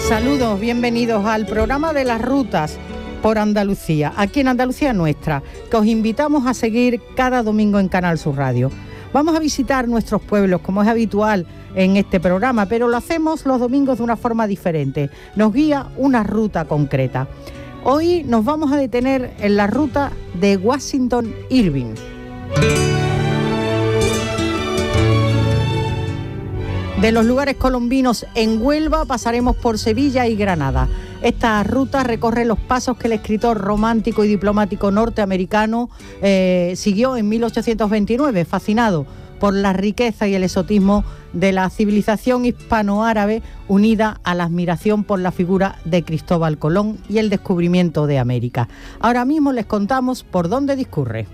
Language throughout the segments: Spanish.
Saludos, bienvenidos al programa de las rutas por Andalucía, aquí en Andalucía Nuestra, que os invitamos a seguir cada domingo en Canal Sur Radio. Vamos a visitar nuestros pueblos, como es habitual en este programa, pero lo hacemos los domingos de una forma diferente. Nos guía una ruta concreta. Hoy nos vamos a detener en la ruta de Washington Irving. De los lugares colombinos en Huelva pasaremos por Sevilla y Granada. Esta ruta recorre los pasos que el escritor romántico y diplomático norteamericano siguió en 1829, fascinado por la riqueza y el exotismo de la civilización hispanoárabe unida a la admiración por la figura de Cristóbal Colón y el descubrimiento de América. Ahora mismo les contamos por dónde discurre.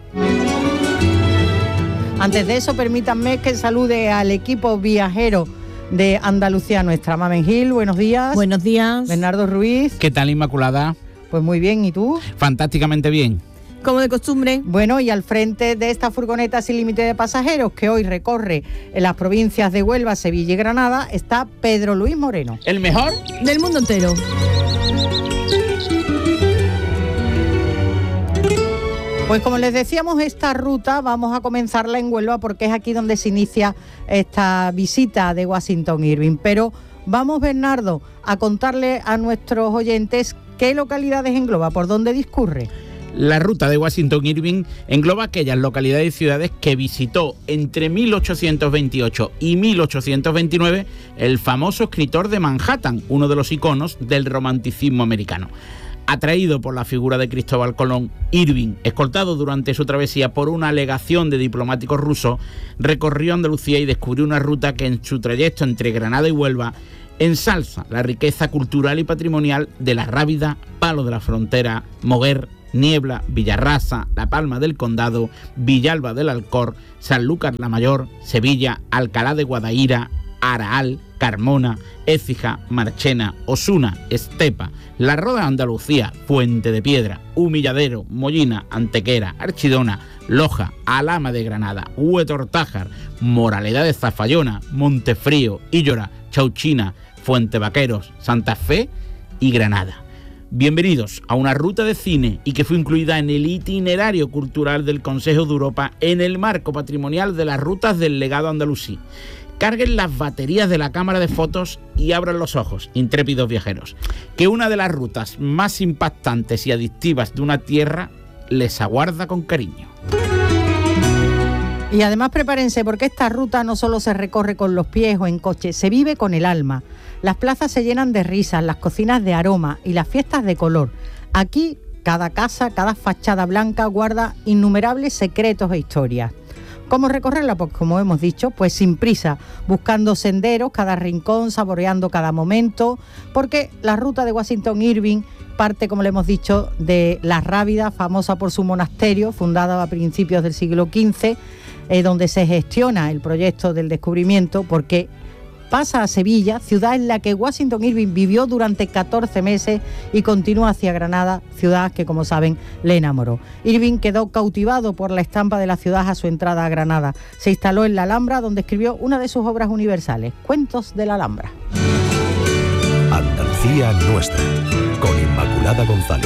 Antes de eso, permítanme que salude al equipo viajero de Andalucía Nuestra. Mamen Gil, buenos días. Buenos días. Bernardo Ruiz. ¿Qué tal, Inmaculada? Pues muy bien, ¿y tú? Fantásticamente bien. Como de costumbre. Bueno, y al frente de esta furgoneta sin límite de pasajeros, que hoy recorre en las provincias de Huelva, Sevilla y Granada, está Pedro Luis Moreno. ¿El mejor? Del mundo entero. Pues como les decíamos, esta ruta vamos a comenzarla en Huelva porque es aquí donde se inicia esta visita de Washington Irving. Pero vamos, Bernardo, a contarle a nuestros oyentes qué localidades engloba, por dónde discurre. La ruta de Washington Irving engloba aquellas localidades y ciudades que visitó entre 1828 y 1829 el famoso escritor de Manhattan, uno de los iconos del romanticismo americano. Atraído por la figura de Cristóbal Colón, Irving, escoltado durante su travesía por una legación de diplomáticos rusos, recorrió Andalucía y descubrió una ruta que en su trayecto entre Granada y Huelva ensalza la riqueza cultural y patrimonial de La Rábida, Palo de la Frontera, Moguer, Niebla, Villarrasa, La Palma del Condado, Villalba del Alcor, Sanlúcar la Mayor, Sevilla, Alcalá de Guadaira, Araal, Carmona, Écija, Marchena, Osuna, Estepa, La Roda de Andalucía, Fuente de Piedra, Humilladero, Mollina, Antequera, Archidona, Loja, Alhama de Granada, Huetortájar, Moraleda de Zafallona, Montefrío, Íllora, Chauchina, Fuente Vaqueros, Santa Fe y Granada. Bienvenidos a una ruta de cine y que fue incluida en el itinerario cultural del Consejo de Europa en el marco patrimonial de las rutas del legado andalusí. Carguen las baterías de la cámara de fotos y abran los ojos, intrépidos viajeros, que una de las rutas más impactantes y adictivas de una tierra les aguarda con cariño. Y además prepárense porque esta ruta no solo se recorre con los pies o en coche, se vive con el alma. Las plazas se llenan de risas, las cocinas de aroma y las fiestas de color. Aquí cada casa, cada fachada blanca guarda innumerables secretos e historias. ¿Cómo recorrerla? Pues como hemos dicho, pues sin prisa, buscando senderos, cada rincón, saboreando cada momento, porque la ruta de Washington Irving parte, como le hemos dicho, de La Rábida, famosa por su monasterio, fundado a principios del siglo XV, donde se gestiona el proyecto del descubrimiento, porque pasa a Sevilla, ciudad en la que Washington Irving vivió durante 14 meses y continúa hacia Granada, ciudad que, como saben, le enamoró. Irving quedó cautivado por la estampa de la ciudad a su entrada a Granada. Se instaló en la Alhambra, donde escribió una de sus obras universales, Cuentos de la Alhambra. Andalucía Nuestra, con Inmaculada González.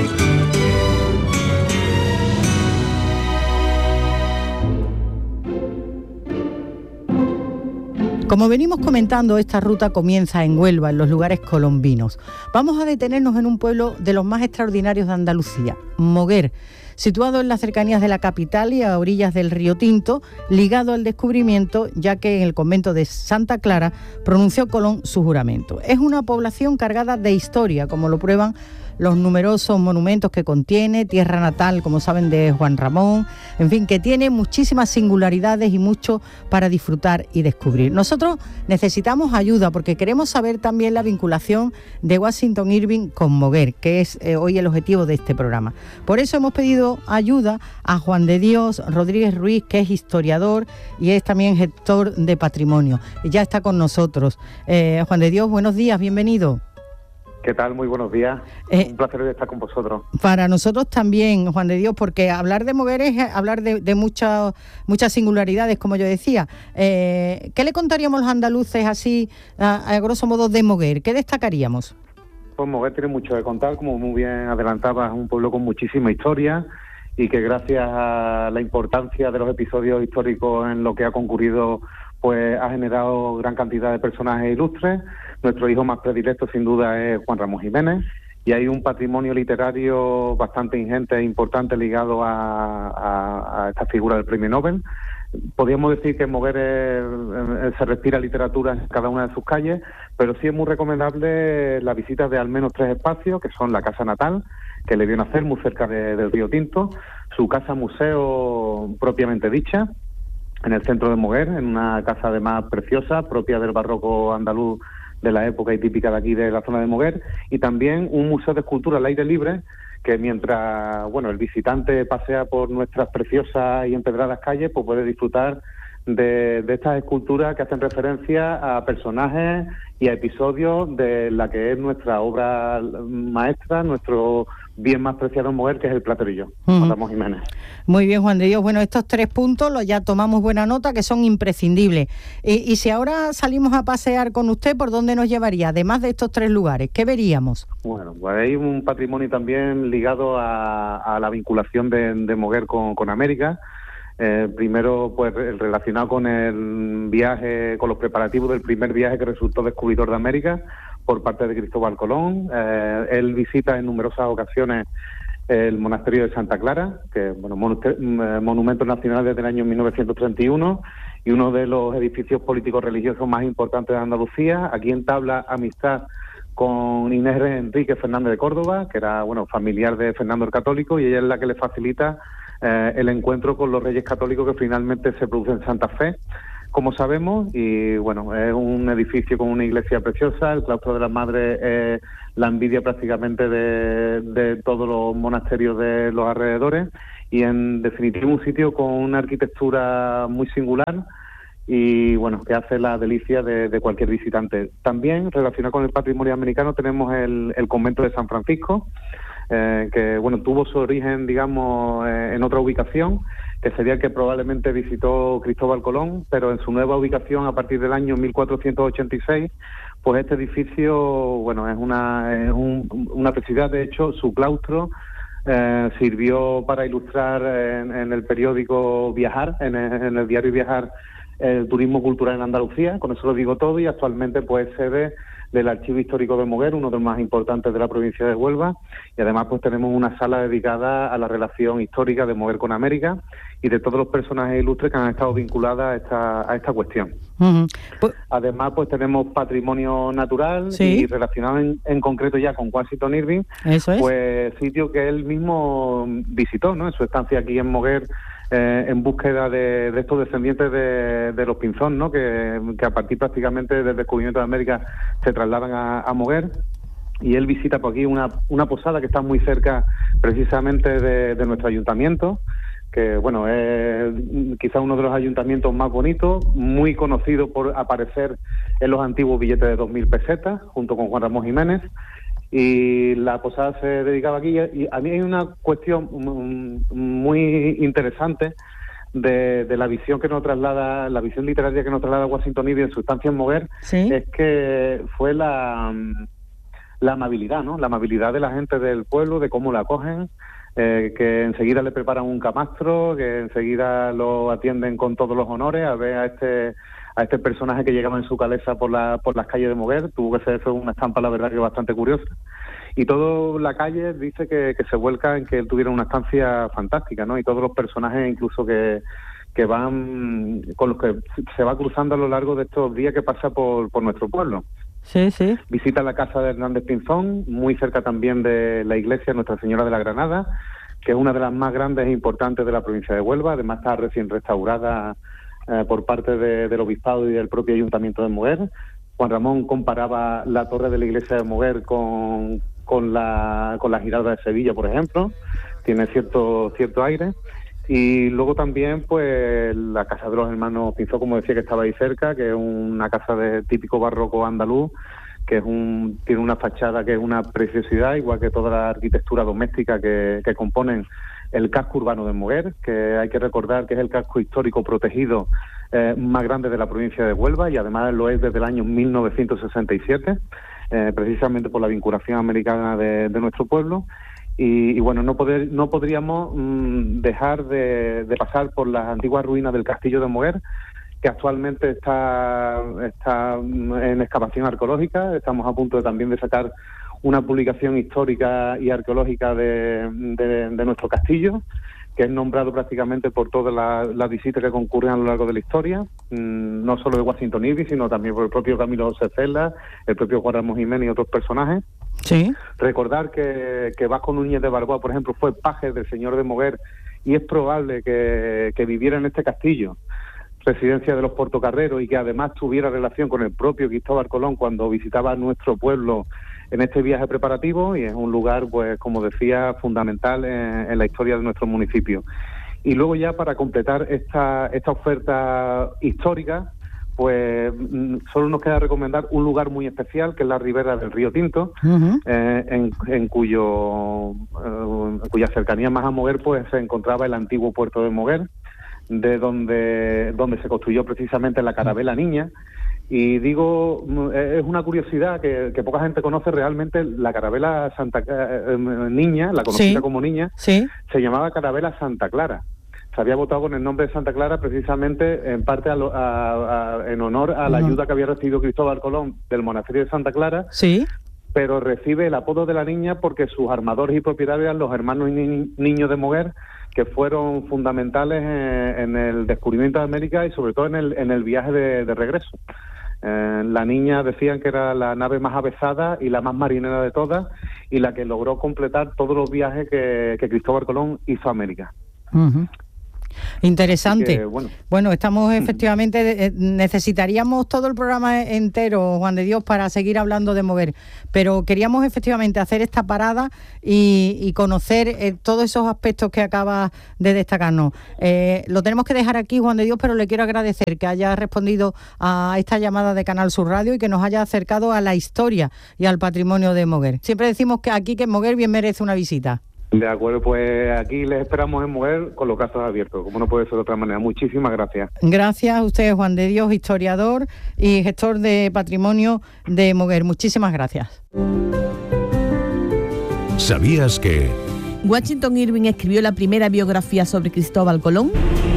Como venimos comentando, esta ruta comienza en Huelva, en los lugares colombinos. Vamos a detenernos en un pueblo de los más extraordinarios de Andalucía, Moguer, situado en las cercanías de la capital y a orillas del río Tinto, ligado al descubrimiento, ya que en el convento de Santa Clara pronunció Colón su juramento. Es una población cargada de historia, como lo prueban los numerosos monumentos que contiene, tierra natal, como saben, de Juan Ramón, en fin, que tiene muchísimas singularidades y mucho para disfrutar y descubrir. Nosotros necesitamos ayuda porque queremos saber también la vinculación de Washington Irving con Moguer, que es hoy el objetivo de este programa. Por eso hemos pedido ayuda a Juan de Dios Rodríguez Ruiz, que es historiador y es también gestor de patrimonio. Ya está con nosotros. Juan de Dios, buenos días, bienvenido. ¿Qué tal? Muy buenos días. Un placer estar con vosotros. Para nosotros también, Juan de Dios, porque hablar de Moguer es hablar de muchas singularidades, como yo decía. ¿Qué le contaríamos los andaluces así, a grosso modo, de Moguer? ¿Qué destacaríamos? Pues Moguer tiene mucho que contar, como muy bien adelantabas, es un pueblo con muchísima historia y que gracias a la importancia de los episodios históricos en lo que ha concurrido, pues ha generado gran cantidad de personajes ilustres. Nuestro hijo más predilecto, sin duda, es Juan Ramón Jiménez, y hay un patrimonio literario bastante ingente e importante ligado a esta figura del Premio Nobel. Podríamos decir que en Moguer se respira literatura en cada una de sus calles, pero sí es muy recomendable la visita de al menos 3 espacios, que son la casa natal, que le vio nacer muy cerca del río Tinto, su casa museo propiamente dicha, en el centro de Moguer, en una casa además preciosa, propia del barroco andaluz de la época y típica de aquí de la zona de Moguer, y también un museo de escultura al aire libre, que mientras el visitante pasea por nuestras preciosas y empedradas calles, pues puede disfrutar de estas esculturas que hacen referencia a personajes y a episodios de la que es nuestra obra maestra, nuestro bien más preciado en Moguer, que es el Platerillo, Juan Ramón Jiménez. Muy bien, Juan de Dios. Bueno, estos 3 puntos ya tomamos buena nota, que son imprescindibles. Y si ahora salimos a pasear con usted, ¿por dónde nos llevaría? Además de estos 3 lugares, ¿qué veríamos? Bueno, pues hay un patrimonio también ligado a la vinculación de Moguer con América. Primero, pues relacionado con el viaje, con los preparativos del primer viaje que resultó descubridor de América por parte de Cristóbal Colón. Él visita en numerosas ocasiones el monasterio de Santa Clara, que monumento nacional desde el año 1931 y uno de los edificios políticos religiosos más importantes de Andalucía. Aquí entabla amistad con Inés Enrique Fernández de Córdoba, que era familiar de Fernando el Católico, y ella es la que le facilita el encuentro con los Reyes Católicos, que finalmente se produce en Santa Fe, como sabemos. Y es un edificio con una iglesia preciosa. El claustro de las Madres es la envidia prácticamente de todos los monasterios de los alrededores, y en definitiva un sitio con una arquitectura muy singular y que hace la delicia de cualquier visitante. También relacionado con el patrimonio americano tenemos el convento de San Francisco, que tuvo su origen, digamos, en otra ubicación, que sería el que probablemente visitó Cristóbal Colón, pero en su nueva ubicación a partir del año 1486, pues este edificio, es una preciosidad. De hecho, su claustro sirvió para ilustrar en el periódico Viajar, en el diario Viajar, el turismo cultural en Andalucía. Con eso lo digo todo, y actualmente pues sede del Archivo Histórico de Moguer, uno de los más importantes de la provincia de Huelva, y además pues tenemos una sala dedicada a la relación histórica de Moguer con América y de todos los personajes ilustres que han estado vinculados a esta cuestión. Además pues tenemos patrimonio natural, ¿sí? Y relacionado en concreto ya con Washington Irving, ¿eso es? Pues sitio que él mismo visitó, ¿no?, en su estancia aquí en Moguer, en búsqueda de estos descendientes de los Pinzón, ¿no?, que a partir prácticamente del descubrimiento de América se trasladan a Moguer, y él visita por aquí una posada que está muy cerca precisamente de nuestro ayuntamiento, que es quizá uno de los ayuntamientos más bonitos, muy conocido por aparecer en los antiguos billetes de 2.000 pesetas, junto con Juan Ramón Jiménez. Y la posada se dedicaba aquí, y a mí hay una cuestión muy interesante de la visión que nos traslada, la visión literaria que nos traslada Washington Irving en su estancia en Moguer, ¿sí? Es que fue la amabilidad, ¿no?, la amabilidad de la gente del pueblo, de cómo la acogen, que enseguida le preparan un camastro, que enseguida lo atienden con todos los honores a ver a este personaje que llegaba en su calesa por las calles de Moguer. Tuvo que ser eso una estampa, la verdad, que bastante curiosa. Y toda la calle dice que se vuelca en que él tuviera una estancia fantástica, ¿no? Y todos los personajes, incluso que van, con los que se va cruzando a lo largo de estos días que pasa por nuestro pueblo. Sí, sí. Visita la casa de Hernández Pinzón, muy cerca también de la iglesia Nuestra Señora de la Granada, que es una de las más grandes e importantes de la provincia de Huelva. Además está recién restaurada por parte del Obispado y del propio Ayuntamiento de Moguer. Juan Ramón comparaba la torre de la iglesia de Moguer con la Giralda de Sevilla, por ejemplo. Tiene cierto aire. Y luego también pues la casa de los hermanos Pinzón, como decía, que estaba ahí cerca, que es una casa de típico barroco andaluz, que tiene una fachada que es una preciosidad, igual que toda la arquitectura doméstica que componen el casco urbano de Moguer, que hay que recordar que es el casco histórico protegido más grande de la provincia de Huelva, y además lo es desde el año 1967, precisamente por la vinculación americana de nuestro pueblo. Y bueno, no podríamos dejar de pasar por las antiguas ruinas del castillo de Moguer, que actualmente está en excavación arqueológica. Estamos a punto también de sacar una publicación histórica y arqueológica de nuestro castillo, que es nombrado prácticamente por todas las visitas que concurren a lo largo de la historia, no solo de Washington Irving, sino también por el propio Camilo José Cela, el propio Juan Ramón Jiménez y otros personajes. Sí. Recordar que Vasco Núñez de Balboa, por ejemplo, fue paje del señor de Moguer, y es probable que viviera en este castillo, residencia de los portocarreros, y que además tuviera relación con el propio Cristóbal Colón cuando visitaba nuestro pueblo en este viaje preparativo, y es un lugar, pues como decía, fundamental en la historia de nuestro municipio. Y luego ya, para completar esta oferta histórica, pues solo nos queda recomendar un lugar muy especial, que es la ribera del río Tinto, en cuya cercanía más a Moguer pues se encontraba el antiguo puerto de Moguer, de donde se construyó precisamente la Carabela Niña. Y digo, es una curiosidad que poca gente conoce realmente. La Carabela Niña, la conocida como Niña, se llamaba Carabela Santa Clara. Se había votado con el nombre de Santa Clara precisamente en parte en honor a la ayuda que había recibido Cristóbal Colón del monasterio de Santa Clara, pero recibe el apodo de la Niña porque sus armadores y propietarios eran los hermanos Niños de Moguer, que fueron fundamentales en el descubrimiento de América y sobre todo en el viaje de regreso. La Niña decían que era la nave más avezada y la más marinera de todas, y la que logró completar todos los viajes que Cristóbal Colón hizo a América. Interesante. Que, bueno, estamos efectivamente, necesitaríamos todo el programa entero, Juan de Dios, para seguir hablando de Moguer, pero queríamos efectivamente hacer esta parada y conocer todos esos aspectos que acabas de destacarnos. Lo tenemos que dejar aquí, Juan de Dios, pero le quiero agradecer que haya respondido a esta llamada de Canal Sur Radio y que nos haya acercado a la historia y al patrimonio de Moguer. Siempre decimos que aquí que Moguer bien merece una visita. De acuerdo, pues aquí les esperamos en Moguer con los brazos abiertos, como no puede ser de otra manera. Muchísimas gracias. Gracias a usted, Juan de Dios, historiador y gestor de patrimonio de Moguer. Muchísimas gracias. ¿Sabías que Washington Irving escribió la primera biografía sobre Cristóbal Colón?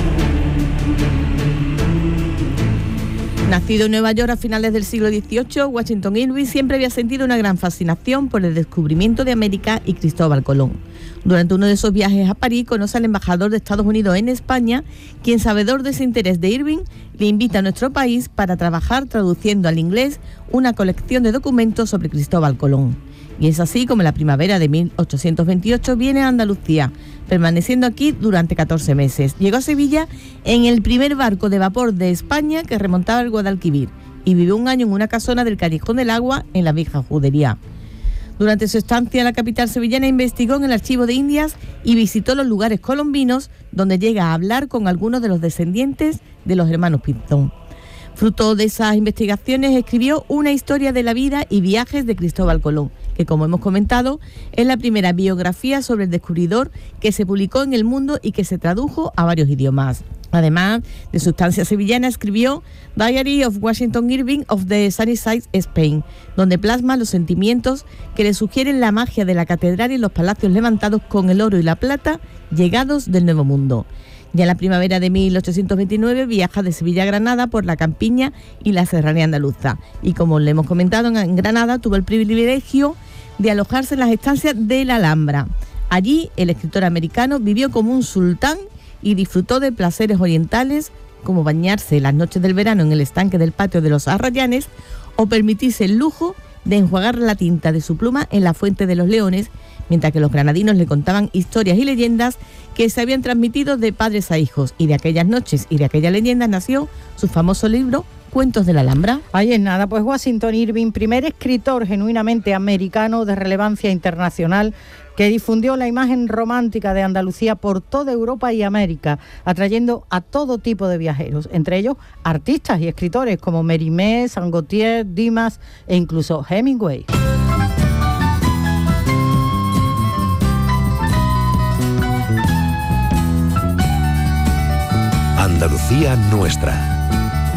Nacido en Nueva York a finales del siglo XVIII, Washington Irving siempre había sentido una gran fascinación por el descubrimiento de América y Cristóbal Colón. Durante uno de esos viajes a París conoce al embajador de Estados Unidos en España, quien, sabedor de ese interés de Irving, le invita a nuestro país para trabajar traduciendo al inglés una colección de documentos sobre Cristóbal Colón. Y es así como en la primavera de 1828 viene a Andalucía, permaneciendo aquí durante 14 meses. Llegó a Sevilla en el primer barco de vapor de España que remontaba el Guadalquivir y vivió un año en una casona del Callejón del Agua en la vieja judería. Durante su estancia en la capital sevillana investigó en el Archivo de Indias y visitó los lugares colombinos, donde llega a hablar con algunos de los descendientes de los hermanos Pinzón. Fruto de esas investigaciones escribió una historia de la vida y viajes de Cristóbal Colón, que, como hemos comentado, es la primera biografía sobre el descubridor que se publicó en El Mundo y que se tradujo a varios idiomas. Además de su estancia sevillana, escribió Diary of Washington Irving of the Sunnyside, Spain, donde plasma los sentimientos que le sugieren la magia de la catedral y los palacios levantados con el oro y la plata llegados del Nuevo Mundo. Ya en la primavera de 1829 viaja de Sevilla a Granada por la campiña y la serranía andaluza. Y como le hemos comentado, en Granada tuvo el privilegio de alojarse en las estancias de la Alhambra. Allí el escritor americano vivió como un sultán y disfrutó de placeres orientales como bañarse las noches del verano en el estanque del patio de los Arrayanes o permitirse el lujo de enjuagar la tinta de su pluma en la Fuente de los Leones, mientras que los granadinos le contaban historias y leyendas que se habían transmitido de padres a hijos, y de aquellas noches y de aquellas leyendas nació su famoso libro Cuentos de la Alhambra. Ahí es nada, pues Washington Irving, primer escritor genuinamente americano de relevancia internacional, que difundió la imagen romántica de Andalucía por toda Europa y América, atrayendo a todo tipo de viajeros, entre ellos artistas y escritores como Mérimée, Saint Gautier, Dimas e incluso Hemingway. Andalucía nuestra.